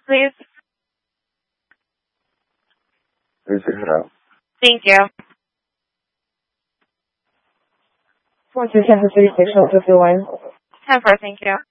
please? 30. Thank you. 4 to 10 for 36, 51. 10-4, thank you.